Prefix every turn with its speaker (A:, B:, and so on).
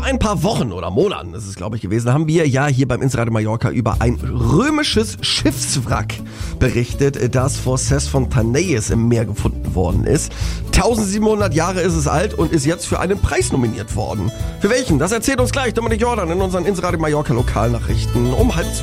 A: ein paar Wochen oder Monaten ist es, glaube ich, gewesen, haben wir ja hier beim Inside Mallorca über ein römisches Schiffswrack berichtet, das vor Ses Fontaneis im Meer gefunden worden ist. 1700 Jahre ist es alt und ist jetzt für einen Preis nominiert worden. Für welchen? Das erzählt uns gleich Dominik Jordan in unseren Inside Mallorca Lokalnachrichten um 11:30.